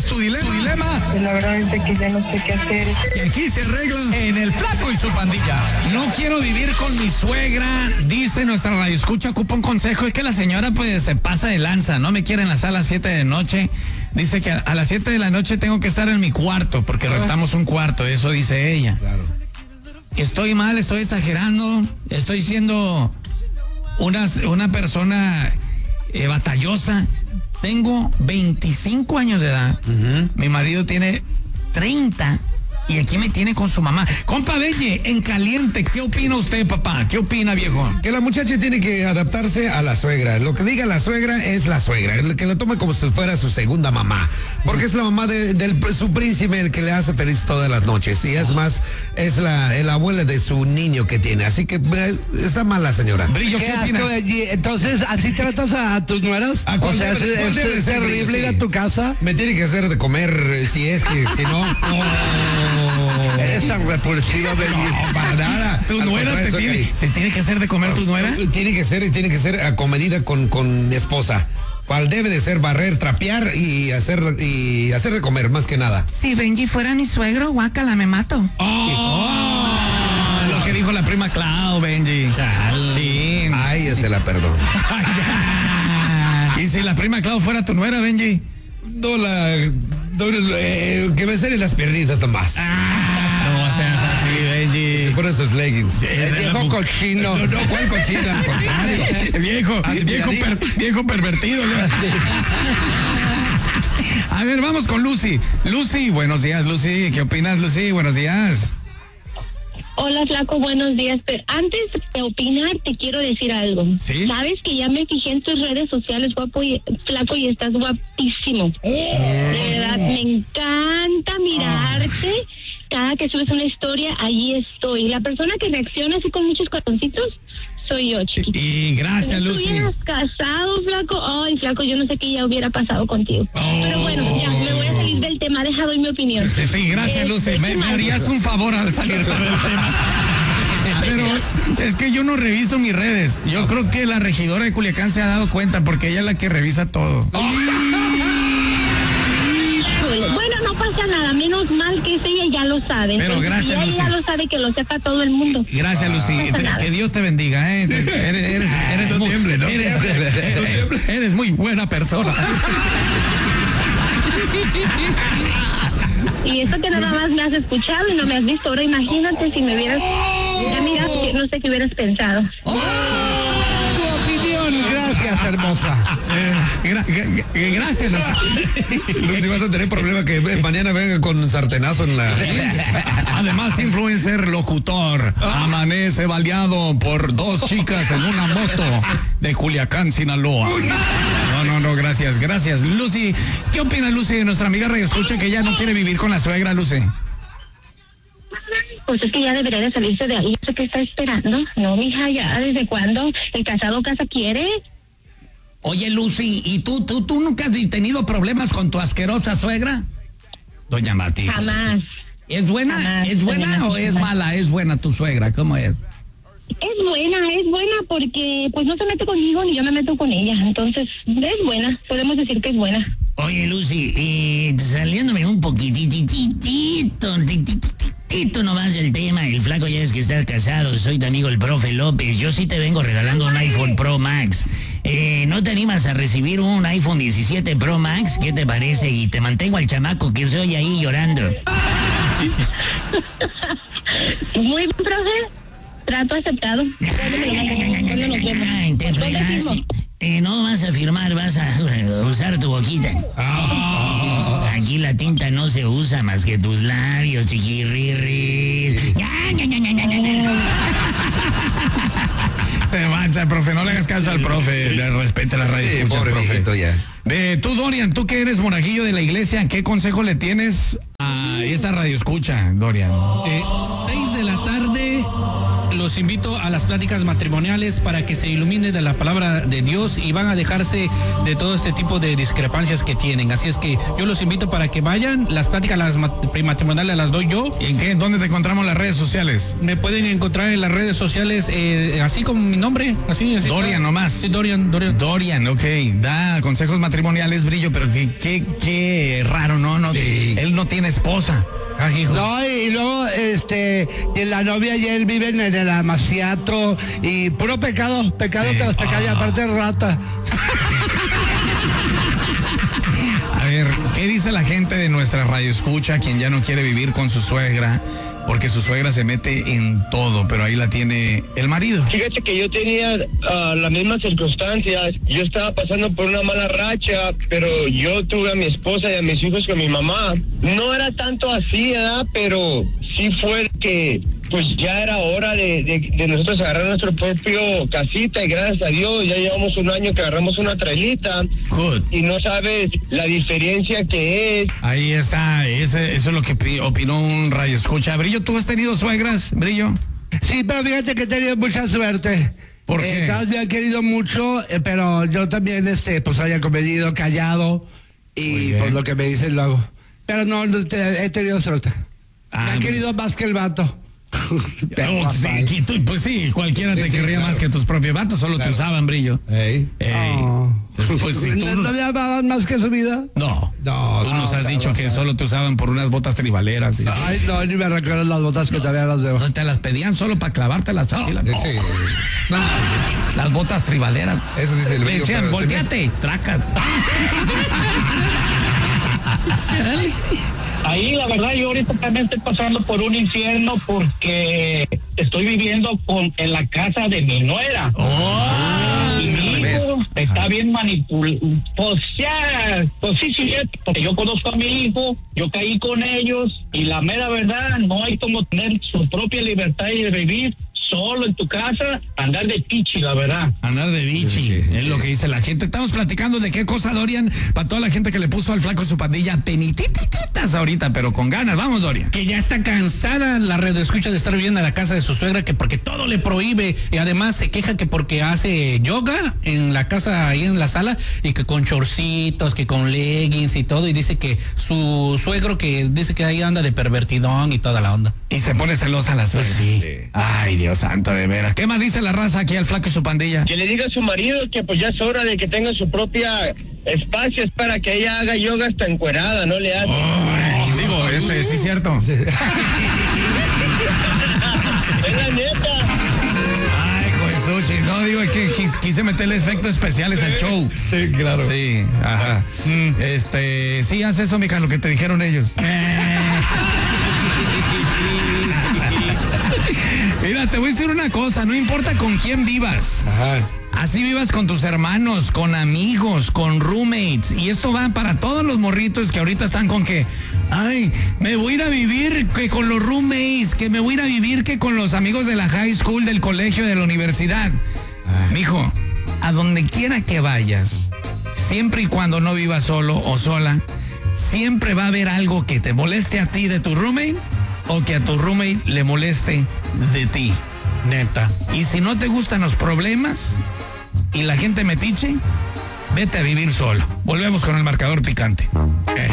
es tu dilema? Pues la verdad es que ya no sé qué hacer. Y aquí se arregla en El Flaco y su pandilla. No quiero vivir con mi suegra, dice nuestra radioescucha, ocupa un consejo. Es que la señora pues se pasa de lanza, no me quiere enlazar a las 7 de noche. Dice que a las 7 de la noche tengo que estar en mi cuarto, porque rentamos un cuarto, eso dice ella. Claro. Estoy mal, estoy exagerando, estoy siendo una persona batallosa. Tengo 25 años de edad. Mi marido tiene 30 y aquí me tiene con su mamá. Compa Belle, en caliente, ¿qué opina usted, papá? ¿Qué opina, viejo? Que la muchacha tiene que adaptarse a la suegra. Lo que diga la suegra es la suegra. Que la tome como si fuera su segunda mamá. Porque es la mamá de su príncipe el que le hace feliz todas las noches. Y es más, es la abuela de su niño que tiene. Así que está mal la señora. Brillo, ¿qué opinas? Entonces, ¿así tratas a tus nueras? ¿Cuál O sea, debe es ser, terrible sí? ir a tu casa. Me tiene que hacer de comer, si es que, si no. Eres tan repulsiva, baby. No, para nada. ¿Tu nuera te tiene que hacer de comer tu nuera? Tiene que ser acomedida con mi esposa. Cual debe de ser barrer, trapear y hacer de comer, más que nada. Si Benji fuera mi suegro, guácala, me mato. Lo que dijo la prima Clau, Benji. Sí. Ay, ya se la perdono. ¿Y si la prima Clau fuera tu nuera, Benji? Que me salen las piernitas nomás. No seas así, Benji. Se ponen sus leggings. El viejo cochino. No, ¿cuál cochino? Al contrario. Viejo pervertido. ¿No? A ver, vamos con Lucy. Lucy, buenos días, Lucy. ¿Qué opinas, Lucy? Buenos días. Hola, Flaco, buenos días. Pero antes de opinar, te quiero decir algo. ¿Sí? Sabes que ya me fijé en tus redes sociales, Flaco, y estás guapísimo. De verdad, me encanta mirarte. Cada que subes una historia, allí estoy. La persona que reacciona así con muchos corazoncitos, soy yo, chiquita. Y gracias, Si Lucy. estuvieras casado, Flaco, ay, Flaco, yo no sé qué ya hubiera pasado contigo. Pero bueno, ya, me voy a salir del tema, deja doy mi opinión. Sí, gracias, Lucy. Me harías un favor al salir del tema. Pero es que yo no reviso mis redes. Yo creo que la regidora de Culiacán se ha dado cuenta porque ella es la que revisa todo. Bueno, no pasa nada, menos mal que ella ya lo sabe. Pero entonces, gracias, ella Lucy. ya lo sabe, que lo sepa todo el mundo. Gracias, Lucy. No pasa nada. Que Dios te bendiga, ¿eh? Eres muy buena persona. Y eso que nada más me has escuchado y no me has visto. Ahora imagínate si me hubieras... Ya mira, no sé qué hubieras pensado. Tu opinión, gracias, hermosa. Gracias, Lucy. Lucy, vas a tener problema que mañana venga con sartenazo en la... Además, influencer, locutor, amanece baleado por 2 chicas en una moto de Culiacán, Sinaloa. No, gracias. Lucy, ¿qué opina Lucy de nuestra amiga Radio Escucha que ya no quiere vivir con la suegra, Lucy? Pues es que ya debería de salirse de ahí. No sé qué está esperando. No, mija, ya, ¿desde cuándo? ¿El casado casa quiere? Oye, Lucy, ¿y tú nunca has tenido problemas con tu asquerosa suegra? Doña Mati. Jamás. ¿Es buena? Jamás, ¿Es buena doña o Mati, es jamás. mala? ¿Es buena tu suegra? ¿Cómo es? Es buena porque pues no se mete conmigo ni yo me meto con ella. Entonces, es buena. Podemos decir que es buena. Oye, Lucy, saliéndome un poquitito nomás del tema, el Flaco ya es que estás casado, soy tu amigo el profe López, yo sí te vengo regalando un iPhone Pro Max. ¿No te animas a recibir un iPhone 17 Pro Max? ¿Qué te parece? Y te mantengo al chamaco que soy ahí llorando. Muy bien, profe. Trato aceptado. ¿Cuándo nos vemos? Ay, te ¿Dónde fregas. firmo? No vas a firmar, vas a usar tu boquita. Aquí la tinta no se usa más que tus labios, chiquirrirris. Se mancha, profe, no le hagas caso al profe, le respete la radio. Sí, pobre viejito ya. Tú, Dorian, tú que eres monaguillo de la iglesia, ¿qué consejo le tienes a esta radio escucha, Dorian? 6 de la tarde los invito a las pláticas matrimoniales para que se iluminen de la palabra de Dios y van a dejarse de todo este tipo de discrepancias que tienen. Así es que yo los invito para que vayan. Las pláticas matrimoniales las doy yo. ¿En qué? ¿Dónde te encontramos en las redes sociales? Me pueden encontrar en las redes sociales así como mi nombre, así Dorian está. nomás. Sí, Dorian. Dorian, ok, da consejos matrimoniales, Brillo, pero qué raro, ¿no? Sí. Él no tiene esposa. Ay, hijo. No, y luego, y la novia y él viven en el amaciato y puro pecado tras pecado y aparte rata. A ver, ¿qué dice la gente de nuestra radio escucha, quien ya no quiere vivir con su suegra? Porque su suegra se mete en todo, pero ahí la tiene el marido. Fíjate que yo tenía las mismas circunstancias. Yo estaba pasando por una mala racha, pero yo tuve a mi esposa y a mis hijos con mi mamá. No era tanto así, ¿verdad? Pero sí fue que pues ya era hora de nosotros agarrar nuestro propio casita y gracias a Dios ya llevamos un año que agarramos una trailita. Good. Y no sabes la diferencia que es. Ahí está, eso es lo que opinó un radio escucha. Brillo, ¿tú has tenido suegras, Brillo? Sí, pero fíjate que he tenido mucha suerte. ¿Por qué? Todas me han querido mucho, pero yo también, pues haya comedido, callado, Muy y bien. por lo que me dicen lo hago. Pero no, he tenido suerte. Me han pues. querido más que el vato. Pero, Oh, sí, pues sí, cualquiera te querría claro. más que tus propios vatos, solo te usaban, Brillo. Ey. Pues sí, tú ¿No le amaban más que su vida? no, tú nos has dicho que solo te usaban por unas botas tribaleras. Ay, no, ni me recuerdo las botas que todavía las veo. No, te las pedían solo para clavártelas. Sí. Las botas tribaleras. Eso dice el Me Brillo. decían, pero se me volteate, traca. Ahí la verdad yo ahorita también estoy pasando por un infierno porque estoy viviendo en la casa de mi nuera. Y mi hijo está bien manipulado. Pues sí, porque yo conozco a mi hijo, yo caí con ellos y la mera verdad no hay como tener su propia libertad y de vivir solo en tu casa, andar de pichi, la verdad. Andar de bichi, Sí. es lo que dice la gente. Estamos platicando de qué cosa, Dorian, para toda la gente que le puso al flaco su pandilla penitititas ahorita, pero con ganas. Vamos, Dorian. Que ya está cansada la red escucha de estar viviendo en la casa de su suegra, que porque todo le prohíbe y además se queja que porque hace yoga en la casa, ahí en la sala, y que con chorcitos, que con leggings y todo, y dice que su suegro que dice que ahí anda de pervertidón y toda la onda. Y se pone celosa la suegra. Sí. Ay, Dios santo, de veras. ¿Qué más dice la raza aquí al flaco y su pandilla? Que le diga a su marido que pues ya es hora de que tenga su propia espacio, es para que ella haga yoga hasta encuerada, no le hace. Ay, digo, sí es cierto. Es la neta. Ay, Josuchi, no, digo, es que quise meterle efectos especiales al show. Sí, claro. Sí, ajá. Sí, haz eso, mija, lo que te dijeron ellos. Mira, te voy a decir una cosa, no importa con quién vivas. Ajá. Así vivas con tus hermanos, con amigos, con roommates. Y esto va para todos los morritos que ahorita están con que, ay, me voy a ir a vivir que con los roommates, que me voy a ir a vivir que con los amigos de la high school, del colegio, de la universidad. Mijo, a donde quiera que vayas, siempre y cuando no vivas solo o sola, siempre va a haber algo que te moleste a ti de tu roommate o que a tu roommate le moleste de ti. Neta. Y si no te gustan los problemas y la gente metiche, vete a vivir solo. Volvemos con el marcador picante.